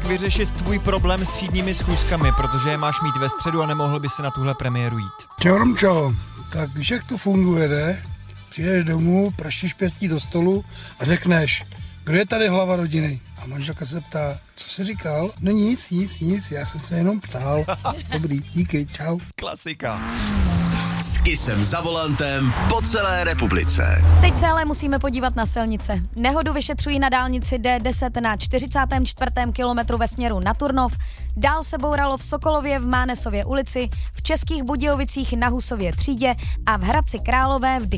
vyřešit tvůj problém s třídními schůzkami, protože je máš mít ve středu a nemohl by si na tuhle premiéru jít. Čau, Romčo, tak víš, jak to funguje, ne? Přijdeš domů, praštíš pěstí do stolu a řekneš, kdo je tady hlava rodiny? A manželka se ptá, co jsi říkal? No nic, já jsem se jenom ptal. Dobrý, díky, čau. Klasika. S Kissem za volantem po celé republice. Teď se ale musíme podívat na silnice. Nehodu vyšetřují na dálnici D10 na 44. kilometru ve směru na Turnov. Dál se bouralo v Sokolově v Mánesově ulici, v Českých Budějovicích na Husově třídě a v Hradci Králové v